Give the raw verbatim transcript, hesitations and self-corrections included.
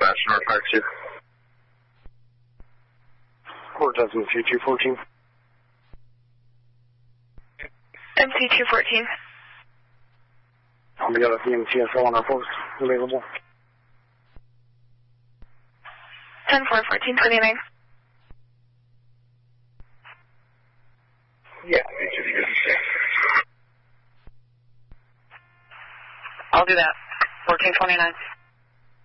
dispatch, North Park two. Port M C two fourteen. M C two fourteen. We got a C M T S L on our post available. ten four fourteen twenty-nine. Yeah, I'll do that. fourteen twenty-nine.